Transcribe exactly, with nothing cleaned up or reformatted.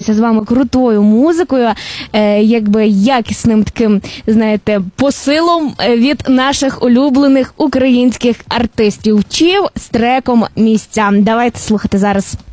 ділитися з вами крутою музикою, е, якби якісним таким, знаєте, посилом від наших улюблених українських артистів. Чів з треком «Місця». Давайте слухати зараз.